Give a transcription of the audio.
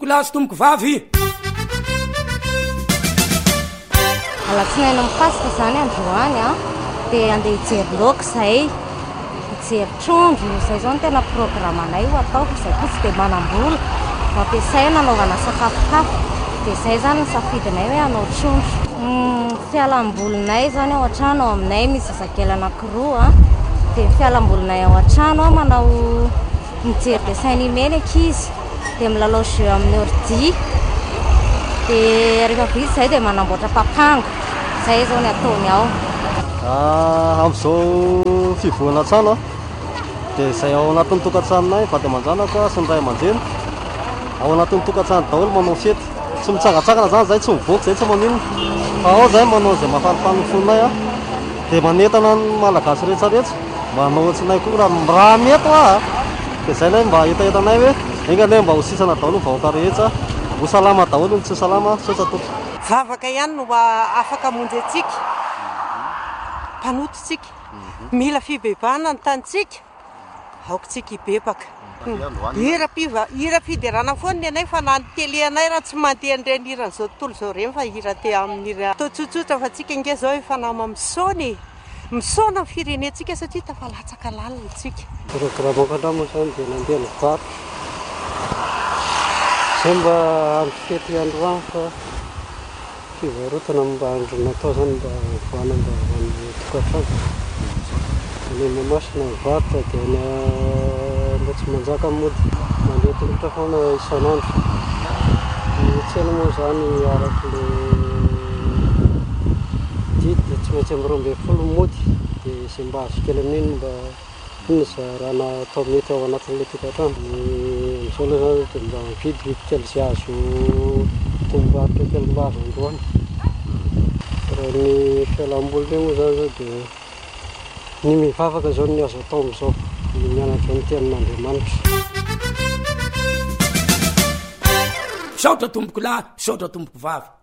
Kolasy tomboko vavy alatsinaina mipasika zany androany a dia andeha hijery laoka izay hijery trondro izay zao no tena programanay ho ataoko izay koa tsy dia manam-bola mampiasay nanaovana sakafokafo dia izay zany ny safidinay hoe hanao trondro fialam-bolinay zany ao an-trano ao aminay misy zazakely anankiroa a dia fialam-bolinay ao an-trano a manao mijery dessin animé ny ankizy dia milalao jeu amin'ny ordi dia rehefa vita izay dia manamboatra papango izay zao ny ataony ao amin'izao fivohana trano dia izay ao anatin'ny tokantranonay vady aman-janaka sy ny ray aman-dreny ao anatin'ny tokantrano daholo manao fety tsy mitsangatsangana zany zay tsy mivoaka zay tsy maninona fa ao zay manao izay mahafanifany ny fonay dia manentana ny malagasy rehetsarehetra mba hanaotsinay koa raha mety dia izay lay mba hitahitanay hoe engalay mba ho sisana daholo ny vahoaka rehetra ho salama daholo ny tsy salama sotsatoko vavaka ihany no afaka monjy atsika mpanototsika mila fibebahana ny tanitsika aokotsika hibebaka hira fiderana foana anay fa na ny tele anay raha tsy mandeha nireny hiran'izao tontolo izao reny fa hira te amin'ny hira atao tsotsotra fa tsika nge zao efa nama misaony misaona ny firenetsika satria tafalatsaka lalina tsika programmako andramo zany dia nandeha ny vary zay mba andro fety androany fa fivarotana mba andro natao zany mba voana mba amin'ny tokantrano any mamasina mivarotra dia mba tsy manjaka mody mandeha tongotra foana isan'andro ny tsena moa zany araky le didy dia tsy maintsy amin'ny 12 mody dia izay mba azo kely amin'iny mba iny za raha natao mety ao anatin'ilay tokantrano amin'izao aloha zany dia mba mividy bibikely izay azo tombovarotra kely mba azo androany raha ny fialam-boly regny moa zany zao dia ny mivavaka zao ny azo atao amin'izao ny mianatra ny tenin'Andriamanitra saotra tomboko lahy saotra tomboko vavy